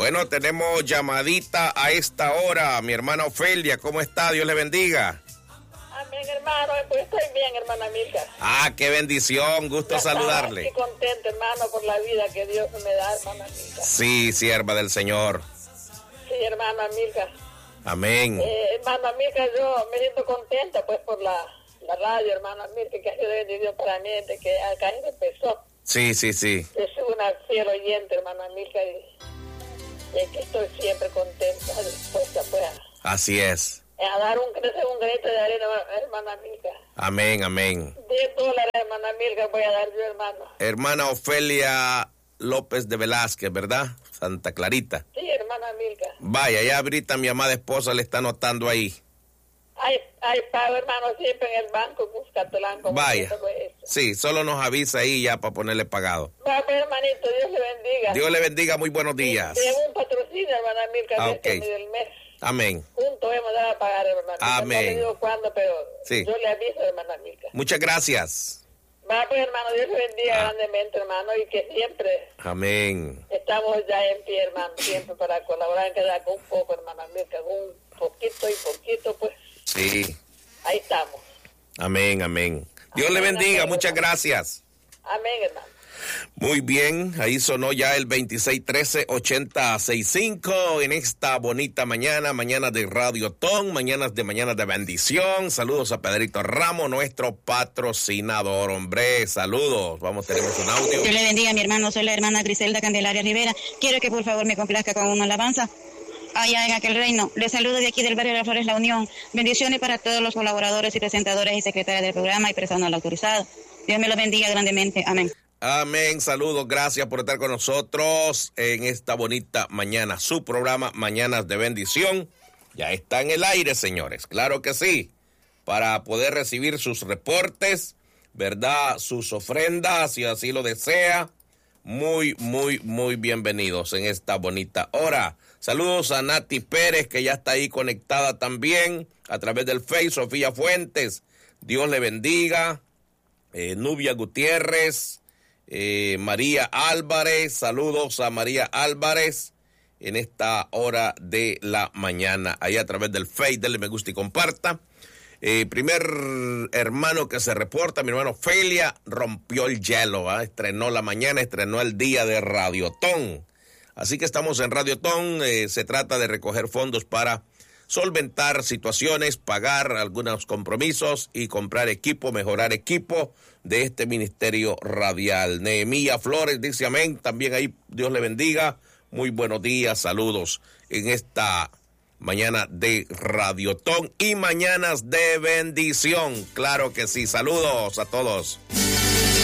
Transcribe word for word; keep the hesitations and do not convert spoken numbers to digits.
Bueno, tenemos llamadita a esta hora. Mi hermana Ofelia, ¿cómo está? Dios le bendiga. Amén, hermano. Pues estoy bien, hermana Milka. Ah, qué bendición. Gusto ya saludarle. Estoy contento, hermano, por la vida que Dios me da, hermana Milka. Sí, sierva del Señor. Sí, hermana Milka. Amén. Eh, hermana Milka, yo me siento contenta, pues, por la, la radio, hermana Milka, que ha sido bendición para mí desde que acá empezó. Sí, sí, sí. Yo soy una fiel oyente, hermana Milka, y, y aquí estoy siempre contenta, dispuesta, pues, a, Así es. a dar un, un granito de arena, hermana Milka. Amén, amén. diez dólares, hermana Milka, voy a dar yo, hermano. Hermana Ofelia López de Velázquez, ¿verdad? Santa Clarita. Sí, hermana Milka. Vaya, ya ahorita mi amada esposa le está anotando ahí. Hay, hay pago, hermano, siempre en el banco, Cuscatlán. Vaya. Sí, solo nos avisa ahí ya para ponerle pagado. Va, pues, hermanito, Dios le bendiga. Dios le bendiga, muy buenos días. Tenemos un patrocinio, hermana Milka, Ah, de okay. este del mes. Amén. Juntos hemos dado a pagar, hermana. Amén. No le digo cuándo, pero sí. yo le aviso, hermana Milka. Muchas gracias. Va, pues, hermano, Dios le bendiga ah. grandemente, hermano, y que siempre Amén. estamos ya en pie, hermano, siempre para colaborar en quedar con un poco, hermana Milka, con un poquito y poquito, pues. Sí. Ahí estamos. Amén, amén. Dios amén, le bendiga, amén, muchas hermano. Gracias. Amén, hermano. Muy bien, ahí sonó ya el veintiséis trece ochenta sesenta y cinco en esta bonita mañana, mañana de Radio Ton, mañanas de mañana de bendición. Saludos a Pedrito Ramos, nuestro patrocinador, hombre, saludos. Vamos, tenemos un audio. Dios le bendiga, mi hermano, soy la hermana Griselda Candelaria Rivera. Quiero que por favor me complazca con una alabanza. Allá en aquel reino. Les saludo de aquí del barrio de las Flores, La Unión. Bendiciones para todos los colaboradores y presentadores y secretarias del programa y personal autorizado. Dios me lo bendiga grandemente. Amén. Amén, saludos, gracias por estar con nosotros en esta bonita mañana. Su programa Mañanas de Bendición ya está en el aire, señores, claro que sí, para poder recibir sus reportes, ¿verdad? Sus ofrendas, si así lo desea. Muy, muy, muy bienvenidos en esta bonita hora. Saludos a Nati Pérez, que ya está ahí conectada también a través del Face, Sofía Fuentes, Dios le bendiga, eh, Nubia Gutiérrez, Eh, María Álvarez, saludos a María Álvarez en esta hora de la mañana, ahí a través del Face, denle me gusta y comparta. Eh, primer hermano que se reporta, mi hermano Ofelia, rompió el hielo, ¿eh? Estrenó la mañana, estrenó el día de Radiotón. Así que estamos en Radiotón, eh, se trata de recoger fondos para solventar situaciones, pagar algunos compromisos y comprar equipo, mejorar equipo de este ministerio radial. Nehemías Flores dice amén, también ahí Dios le bendiga. Muy buenos días, saludos en esta mañana de Radiotón y mañanas de bendición. Claro que sí, saludos a todos.